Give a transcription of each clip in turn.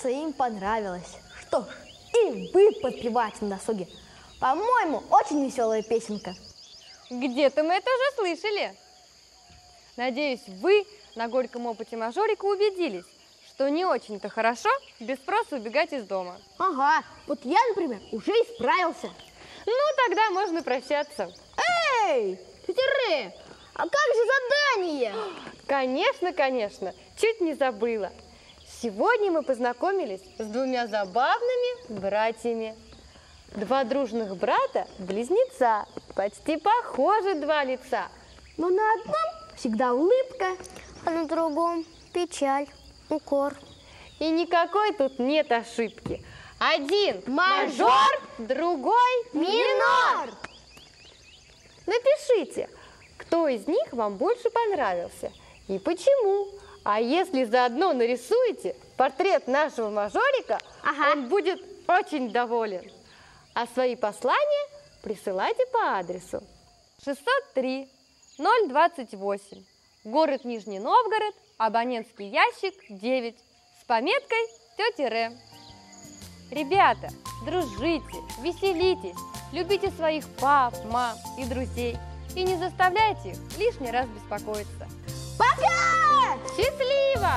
Кажется, им понравилось. Что ж, и вы подпевайте на досуге. По-моему, очень веселая песенка. Где-то мы это уже слышали. Надеюсь, вы на горьком опыте мажорика убедились, что не очень-то хорошо без спроса убегать из дома. Ага, вот я, например, уже исправился. Ну, тогда можно прощаться. Эй, тетя Ре, а как же задание? Конечно, чуть не забыла. Сегодня мы познакомились с двумя забавными братьями. Два дружных брата-близнеца, почти похожи два лица. Но на одном всегда улыбка, а на другом печаль, укор. И никакой тут нет ошибки. Один мажор, другой минор. Напишите, кто из них вам больше понравился и почему. А если заодно нарисуете портрет нашего мажорика, он будет очень доволен. А свои послания присылайте по адресу 603 028, город Нижний Новгород, абонентский ящик 9, с пометкой «Тетя Ре». Ребята, дружите, веселитесь, любите своих пап, мам и друзей и не заставляйте их лишний раз беспокоиться. Пока! Счастливо!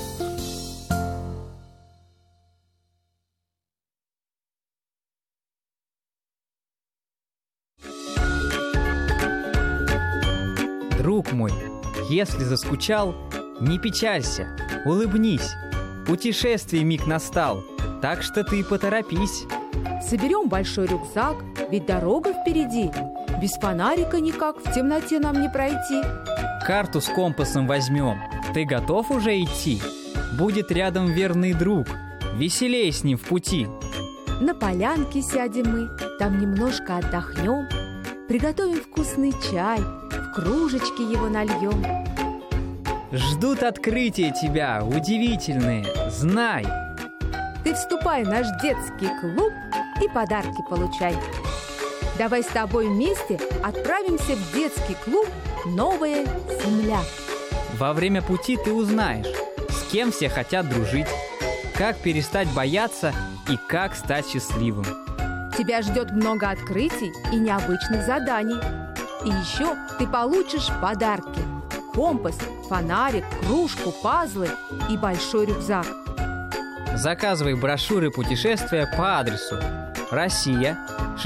Друг мой, если заскучал, не печалься, улыбнись. Путешествие миг настал, так что ты поторопись. Соберем большой рюкзак, ведь дорога впереди. Без фонарика никак в темноте нам не пройти. Карту с компасом возьмем, ты готов уже идти? Будет рядом верный друг, веселей с ним в пути. На полянке сядем мы, там немножко отдохнем. Приготовим вкусный чай, в кружечки его нальем. Ждут открытия тебя, удивительные, знай. Ты вступай в наш детский клуб и подарки получай. Давай с тобой вместе отправимся в детский клуб «Новая земля». Во время пути ты узнаешь, с кем все хотят дружить, как перестать бояться и как стать счастливым. Тебя ждет много открытий и необычных заданий. И еще ты получишь подарки: компас, фонарик, кружку, пазлы и большой рюкзак. Заказывай брошюры путешествия по адресу Россия,